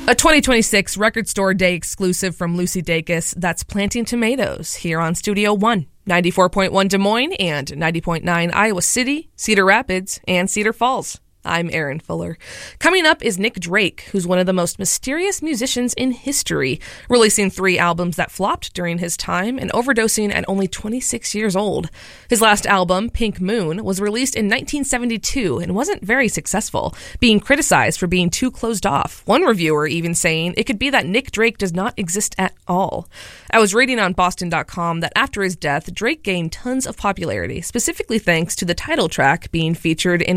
A 2026 Record Store Day exclusive from Lucy Dacus. That's Planting Tomatoes here on Studio One, 94.1 Des Moines and 90.9 Iowa City, Cedar Rapids, and Cedar Falls. I'm Erin Fuller. Coming up is Nick Drake, who's one of the most mysterious musicians in history, releasing 3 albums that flopped during his time and overdosing at only 26 years old. His last album, Pink Moon, was released in 1972 and wasn't very successful, being criticized for being too closed off. One reviewer even saying it could be that Nick Drake does not exist at all. I was reading on Boston.com that after his death, Drake gained tons of popularity, specifically thanks to the title track being featured in